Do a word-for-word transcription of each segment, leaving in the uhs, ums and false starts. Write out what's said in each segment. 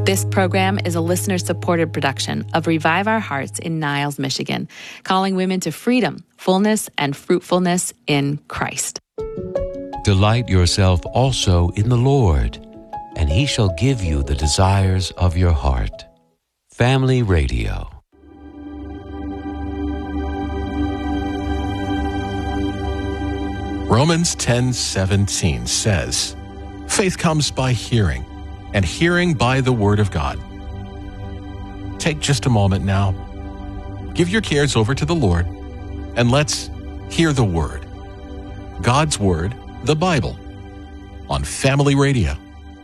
This program is a listener-supported production of Revive Our Hearts in Niles, Michigan, calling women to freedom, fullness, and fruitfulness in Christ. Delight yourself also in the Lord, and He shall give you the desires of your heart. Family Radio. Romans ten seventeen says, "Faith comes by hearing, and hearing by the Word of God." Take just a moment now. Give your cares over to the Lord, and let's hear the Word. God's Word, the Bible, on Family Radio.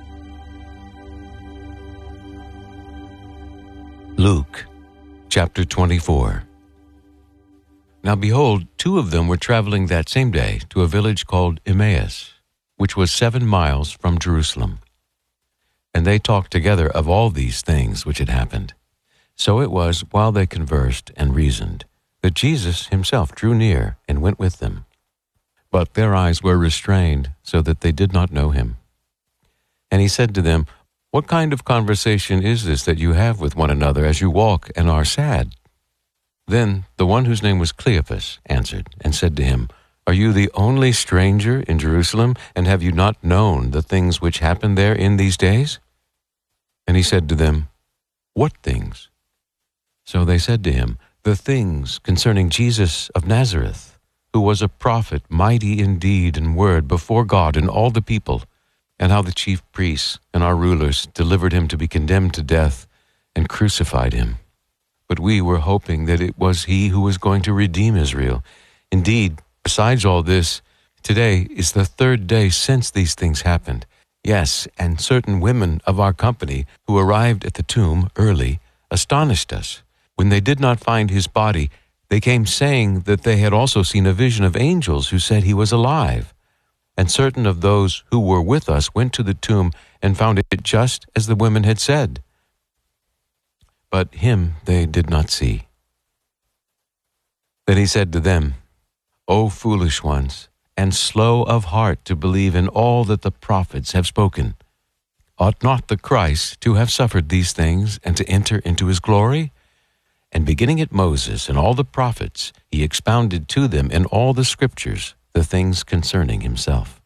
Luke, chapter twenty-four. Now behold, two of them were traveling that same day to a village called Emmaus, which was seven miles from Jerusalem. And they talked together of all these things which had happened. So it was, while they conversed and reasoned, that Jesus himself drew near and went with them. But their eyes were restrained, so that they did not know him. And he said to them, "What kind of conversation is this that you have with one another as you walk and are sad?" Then the one whose name was Cleophas answered and said to him, "Are you the only stranger in Jerusalem, and have you not known the things which happen there in these days?" And he said to them, "What things?" So they said to him, "The things concerning Jesus of Nazareth, who was a prophet, mighty in deed and word before God and all the people, and how the chief priests and our rulers delivered him to be condemned to death and crucified him. But we were hoping that it was he who was going to redeem Israel. Indeed, besides all this, today is the third day since these things happened. Yes, and certain women of our company who arrived at the tomb early astonished us. When they did not find his body, they came saying that they had also seen a vision of angels who said he was alive. And certain of those who were with us went to the tomb and found it just as the women had said. But him they did not see." Then he said to them, "O foolish ones, and slow of heart to believe in all that the prophets have spoken. Ought not the Christ to have suffered these things and to enter into his glory?" And beginning at Moses and all the prophets, he expounded to them in all the scriptures the things concerning himself.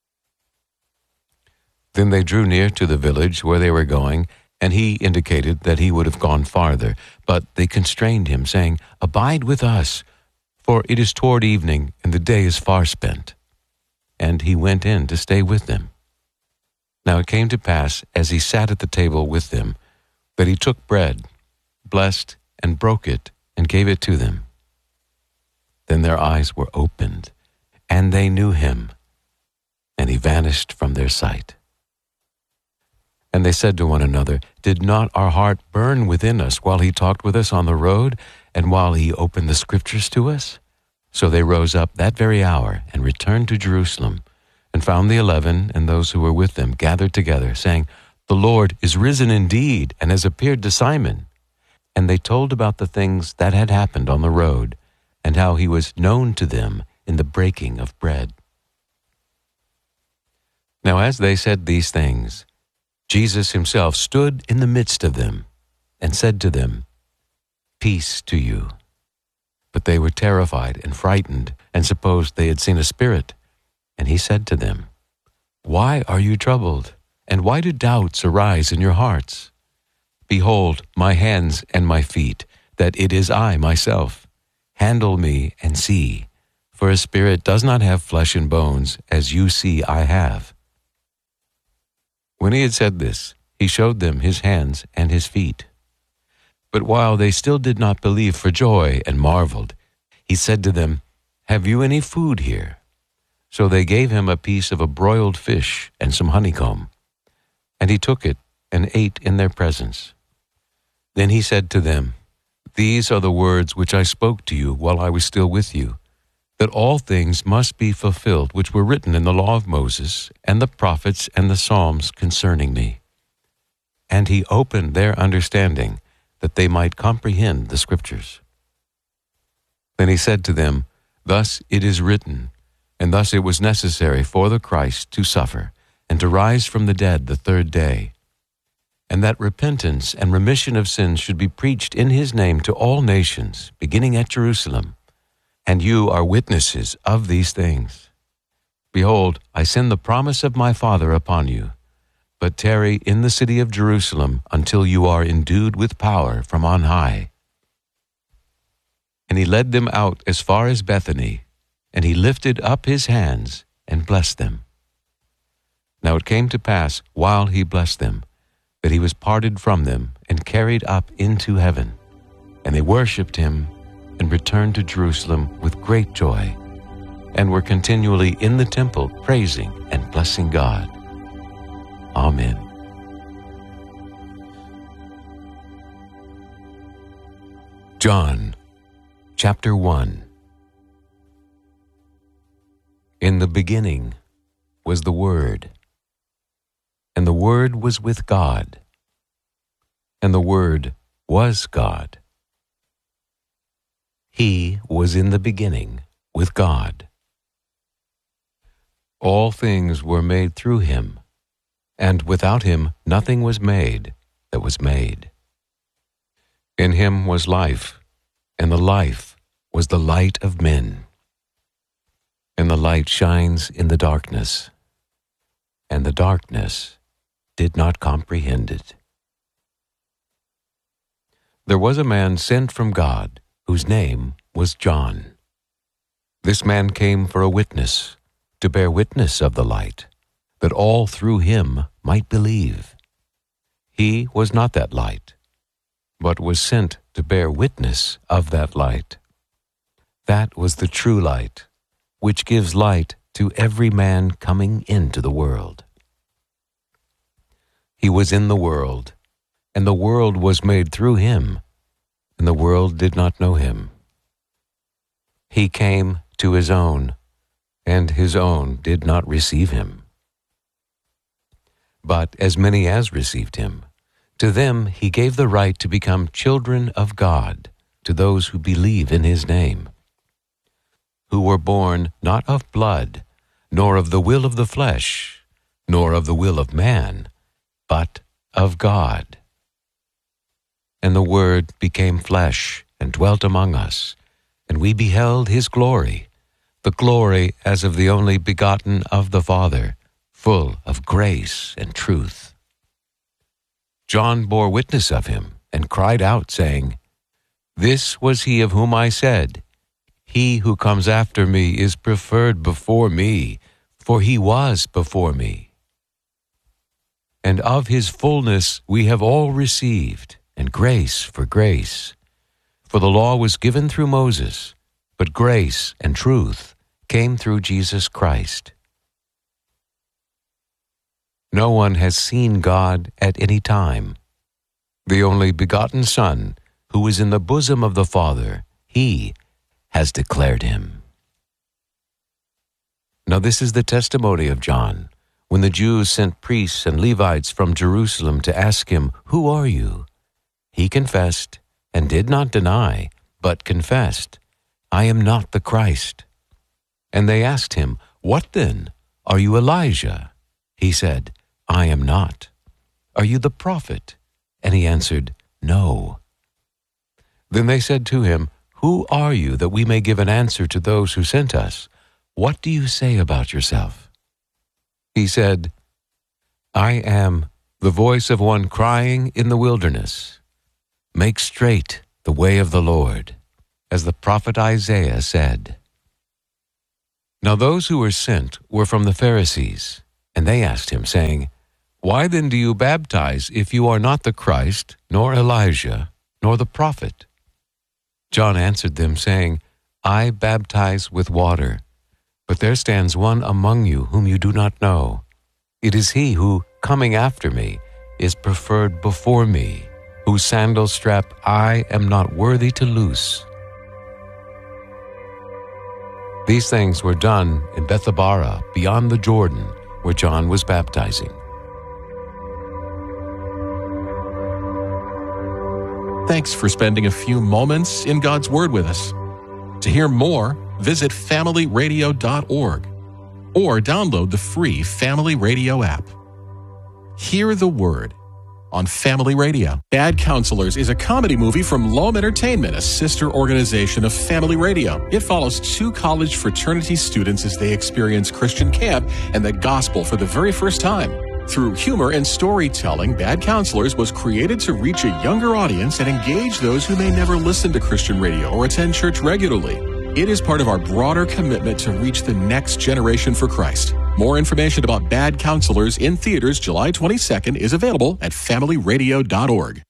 Then they drew near to the village where they were going, and he indicated that he would have gone farther, but they constrained him, saying, "Abide with us, for it is toward evening, and the day is far spent." And he went in to stay with them. Now it came to pass, as he sat at the table with them, that he took bread, blessed, and broke it, and gave it to them. Then their eyes were opened, and they knew him, and he vanished from their sight. And they said to one another, "Did not our heart burn within us while he talked with us on the road, and while he opened the scriptures to us?" So they rose up that very hour and returned to Jerusalem, and found the eleven and those who were with them gathered together, saying, "The Lord is risen indeed, and has appeared to Simon." And they told about the things that had happened on the road, and how he was known to them in the breaking of bread. Now as they said these things, Jesus himself stood in the midst of them and said to them, "Peace to you." But they were terrified and frightened and supposed they had seen a spirit. And he said to them, "Why are you troubled? And why do doubts arise in your hearts? Behold my hands and my feet, that it is I myself. Handle me and see, for a spirit does not have flesh and bones, as you see I have." When he had said this, he showed them his hands and his feet. But while they still did not believe for joy and marveled, he said to them, "Have you any food here?" So they gave him a piece of a broiled fish and some honeycomb. And he took it and ate in their presence. Then he said to them, "These are the words which I spoke to you while I was still with you, that all things must be fulfilled which were written in the law of Moses and the prophets and the Psalms concerning me." And he opened their understanding, that they might comprehend the scriptures. Then he said to them, "Thus it is written, and thus it was necessary for the Christ to suffer, and to rise from the dead the third day, and that repentance and remission of sins should be preached in his name to all nations, beginning at Jerusalem. And you are witnesses of these things. Behold, I send the promise of my Father upon you. But tarry in the city of Jerusalem until you are endued with power from on high. And he led them out as far as Bethany, and he lifted up his hands and blessed them. Now it came to pass, while he blessed them, that he was parted from them and carried up into heaven. And they worshipped him and returned to Jerusalem with great joy, and were continually in the temple praising and blessing God. Amen. John, chapter one. In the beginning was the Word, and the Word was with God, and the Word was God. He was in the beginning with God. All things were made through him, and without him nothing was made that was made. In him was life, and the life was the light of men. And the light shines in the darkness, and the darkness did not comprehend it. There was a man sent from God, whose name was John. This man came for a witness, to bear witness of the light, that all through him might believe. He was not that light, but was sent to bear witness of that light. That was the true light, which gives light to every man coming into the world. He was in the world, and the world was made through him, and the world did not know him. He came to his own, and his own did not receive him. But as many as received him, to them he gave the right to become children of God, to those who believe in his name, who were born not of blood, nor of the will of the flesh, nor of the will of man, but of God. And the Word became flesh and dwelt among us, and we beheld his glory, the glory as of the only begotten of the Father, full of grace and truth. John bore witness of him, and cried out, saying, This was he of whom I said, He who comes after me is preferred before me, for he was before me. And of his fullness we have all received, and grace for grace. For the law was given through Moses, but grace and truth came through Jesus Christ. No one has seen God at any time. The only begotten Son, who is in the bosom of the Father, he has declared him. Now this is the testimony of John, when the Jews sent priests and Levites from Jerusalem to ask him, Who are you? He confessed, and did not deny, but confessed, I am not the Christ. And they asked him, What then? Are you Elijah? He said, I am not. Are you the prophet? And he answered, No. Then they said to him, Who are you, that we may give an answer to those who sent us? What do you say about yourself? He said, I am the voice of one crying in the wilderness, Make straight the way of the Lord, as the prophet Isaiah said. Now those who were sent were from the Pharisees, and they asked him, saying, Why then do you baptize if you are not the Christ, nor Elijah, nor the prophet? John answered them, saying, I baptize with water, but there stands one among you whom you do not know. It is he who, coming after me, is preferred before me, whose sandal strap I am not worthy to loose. These things were done in Bethabara, beyond the Jordan, where John was baptizing. Thanks for spending a few moments in God's Word with us. To hear more, visit family radio dot org or download the free Family Radio app. Hear the Word, on Family Radio. Bad Counselors is a comedy movie from Loam Entertainment, a sister organization of Family Radio. It follows two college fraternity students as they experience Christian camp and the gospel for the very first time. Through humor and storytelling, Bad Counselors was created to reach a younger audience and engage those who may never listen to Christian radio or attend church regularly. It is part of our broader commitment to reach the next generation for Christ. More information about Bad Counselors in theaters July twenty-second is available at family radio dot org.